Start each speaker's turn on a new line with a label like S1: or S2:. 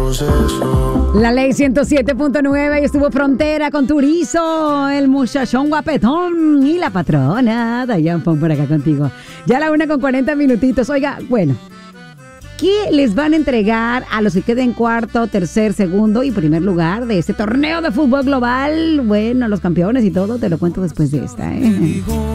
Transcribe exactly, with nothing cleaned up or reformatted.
S1: proceso.
S2: La Ley ciento siete punto nueve y estuvo Frontera con Turizo, el muchachón guapetón y la patrona. Dayan Pon por acá contigo. Ya a la una con cuarenta minutitos. Oiga, bueno, ¿qué les van a entregar a los que queden cuarto, tercer, segundo y primer lugar de este torneo de fútbol global? Bueno, los campeones y todo, te lo cuento después de esta, ¿eh?